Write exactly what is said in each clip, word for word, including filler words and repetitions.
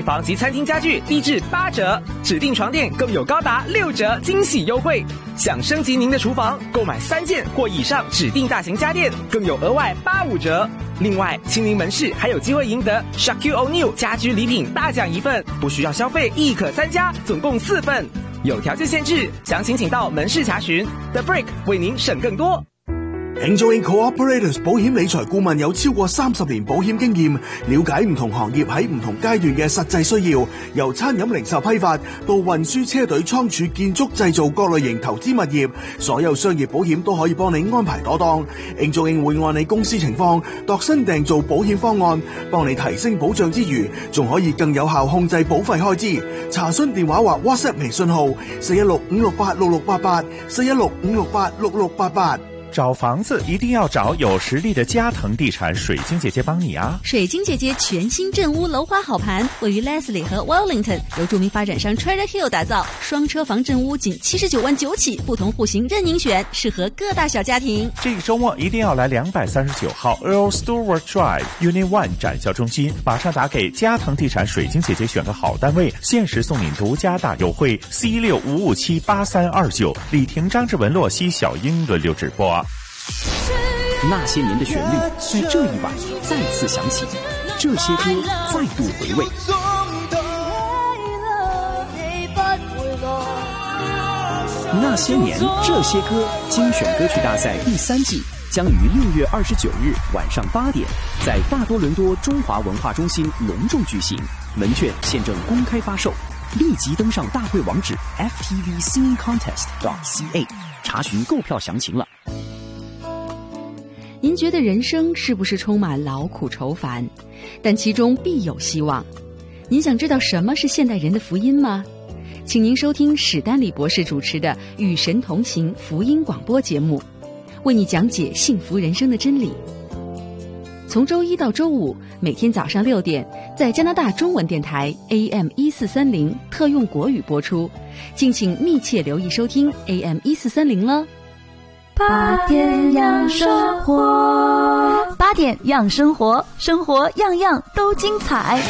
房及餐厅家具低至八折，指定床垫更有高达六折惊喜优惠。想升级您的厨房，购买三件或以上指定大型家电，更有额外八五折。另外，亲临门市还有机会赢得 Shaquille O'Neal 家居礼品大奖一份，不需要消费亦可参加，总共四份，有条件限制，详情请到門市查詢。The Break 為您省更多。 Angel Incorporated 保險理財顧問有超過三十年保險經驗，了解唔同行業喺唔同階段嘅實際需要，由餐飲零售批發到運輸車隊倉儲建築製造各類型投資物業，所有商業保險都可以幫你安排妥當。Angel In 會按你公司情況度身訂造保險方案，幫你提升保障之餘，仲可以更有效控制保費開支。查詢電話或 WhatsApp 微信號四一六五六八六六八八四一六五六八六六八八。 找房子一定要找有实力的嘉腾地产水晶姐姐帮你啊！ 水晶姐姐全新镇屋楼花好盘，位于 Leslie 和 Wellington， 由著名发展商 Treasure Hill 打造，双车房镇屋仅七十九万九起，不同户型任您选，适合各大小家庭。 这个周末一定要来两百三十九号 Earl Stewart Drive Unit One 展销中心，马上打给嘉腾地产水晶姐姐选个好单位，限时送您独家大优惠 C 六五五七八三二九，李婷、张志文、洛西、小英轮流直播。 那些年的旋律在这一晚再次响起，这些歌再度回味。那些年这些歌精选歌曲大赛第三季将于六月二十九日晚上八点在大多伦多中华文化中心隆重举行，门券现正公开发售，立即登上大会网址 F T V Singing Contest dot C A 查询购票详情了。 您觉得人生是不是充满劳苦愁烦？但其中必有希望。您想知道什么是现代人的福音吗？请您收听史丹利博士主持的《与神同行》福音广播节目，为你讲解幸福人生的真理。从周一到周五，每天早上六点，在加拿大中文电台 A M 一四三零特用国语播出，敬请密切留意收听 A M 一四三零了。 八点养生活，八点养生活，生活样样都精彩。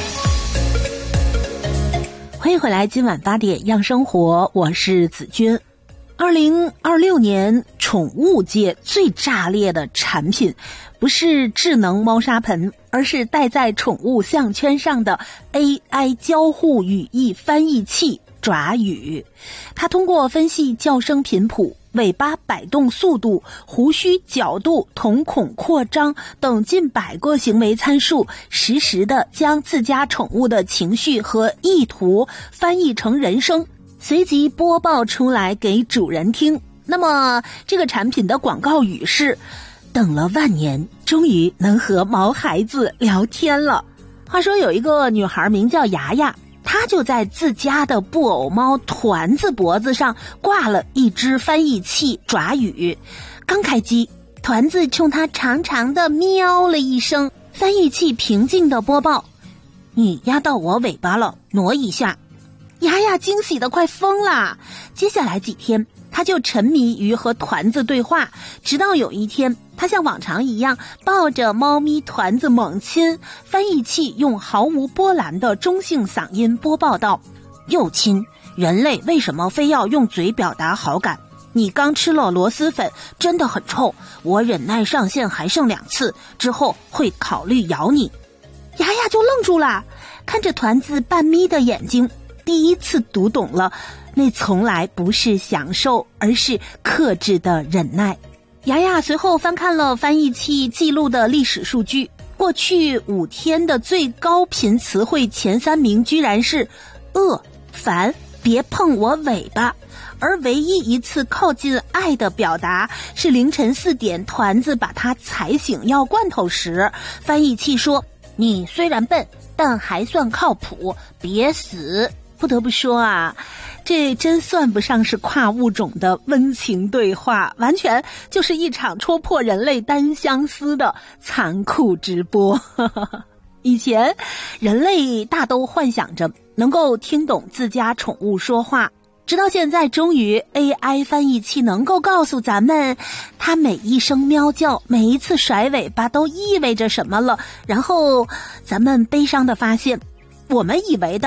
欢迎回来，今晚八点养生活，我是子君。二零二六年宠物界最炸裂的产品，不是智能猫砂盆，而是戴在宠物项圈上的 A I 交互语义翻译器爪语。它通过分析叫声频谱、尾巴摆动速度、胡须角度、瞳孔扩张等近百个行为参数，实时地将自家宠物的情绪和意图翻译成人声，随即播报出来给主人听。那么这个产品的广告语是：等了万年，终于能和毛孩子聊天了。话说有一个女孩名叫牙牙，她就在自家的布偶猫团子脖子上挂了一只翻译器爪语。刚开机，团子冲她长长的喵了一声，翻译器平静地播报：你压到我尾巴了，挪一下。牙牙惊喜得快疯了。接下来几天，他就沉迷于和团子对话，直到有一天，他像往常一样抱着猫咪团子猛亲，翻译器用毫无波澜的中性嗓音播报道：又亲，人类为什么非要用嘴表达好感？你刚吃了螺蛳粉，真的很臭，我忍耐上限还剩两次，之后会考虑咬你。牙牙就愣住了，看着团子半眯的眼睛，第一次读懂了，那从来不是享受，而是克制的忍耐。牙牙随后翻看了翻译器记录的历史数据，过去五天的最高频词汇前三名居然是饿、烦、别碰我尾巴，而唯一一次靠近爱的表达是凌晨四点团子把他踩醒要罐头时，翻译器说：你虽然笨，但还算靠谱，别死。不得不说啊，这真算不上是跨物种的温情对话，完全就是一场戳破人类单相思的残酷直播。以前人类大都幻想着能够听懂自家宠物说话，直到现在终于 A I 翻译器能够告诉咱们它每一声喵叫，每一次甩尾巴都意味着什么了。然后咱们悲伤地发现，我们以为的